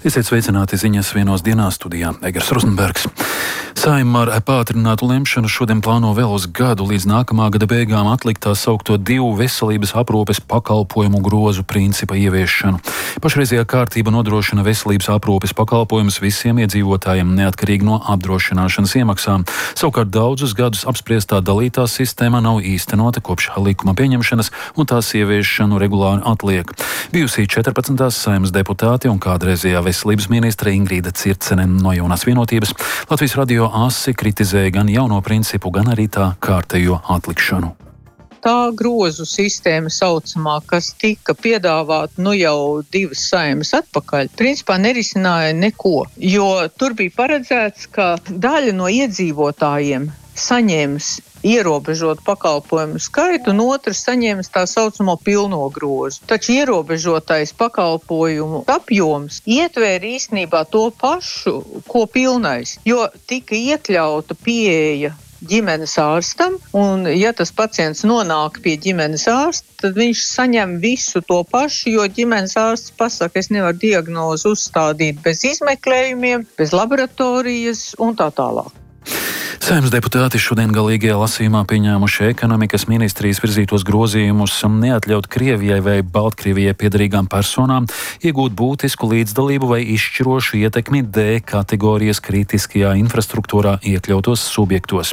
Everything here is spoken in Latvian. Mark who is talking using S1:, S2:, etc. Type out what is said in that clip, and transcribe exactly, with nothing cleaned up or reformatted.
S1: Esiet sveicināti ziņas vienos dienā studijā Egers Rozenbergs. Saeima ar pātrinātu lemšanu šodien plāno vēl uz gadu līdz nākamā gada beigām atlikt tā saukto divu veselības aprūpes pakalpojumu grozu principa ieviešanu. Pašreizējā kārtība nodrošina veselības aprūpes pakalpojumus visiem iedzīvotājiem neatkarīgi no apdrošināšanas iemaksām. Savukārt daudzus gadus apspriestā dalītā sistēma nav īstenota kopš likuma pieņemšanas un tās ieviešanu regulāri atliek. Bijusī četrpadsmitās Saeimas deputāti un kādreizējā veselības ministre Ingrīda Circene no Jaunās vienotības Latvijas radio asi kritizēja gan jauno principu, gan arī tā kārtējo atlikšanu.
S2: Tā grozu sistēma saucamā, kas tika piedāvāta nu jau divas Saeimas atpakaļ, principā nerisināja neko, jo tur bija paredzēts, ka daļa no iedzīvotājiem saņems ierobežot pakalpojumu skaitu, un otrs saņems tā saucamo pilno grozu. Taču ierobežotais pakalpojumu apjoms ietvēra īstenībā to pašu, ko pilnais, jo tika iekļauta pieeja ģimenes ārstam, un ja tas pacients nonāk pie ģimenes ārsta, tad viņš saņem visu to pašu, jo ģimenes ārsts pasaka, es nevaru diagnozi uzstādīt bez izmeklējumiem, bez laboratorijas un tā tālāk.
S1: Saeimas deputāti šodien galīgajā lasījumā pieņēmuši ekonomikas ministrijas virzītos grozījumus neatļaut Krievijai vai Baltkrievijai piederīgām personām iegūt būtisku līdzdalību vai izšķirošu ietekmi D kategorijas kritiskajā infrastruktūrā iekļautos subjektos.